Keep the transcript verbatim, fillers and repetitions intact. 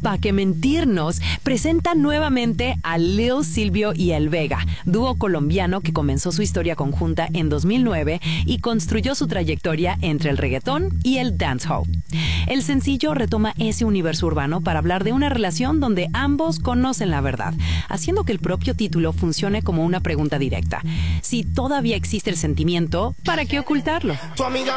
Pa' que mentirnos presenta nuevamente a Lil Silvio y El Vega, dúo colombiano que comenzó su historia conjunta en dos mil nueve y construyó su trayectoria entre el reggaetón y el dancehall. El sencillo retoma ese universo urbano para hablar de una relación donde ambos conocen la verdad, haciendo que el propio título funcione como una pregunta directa. Si todavía existe el sentimiento, ¿para qué ocultarlo? Tu amiga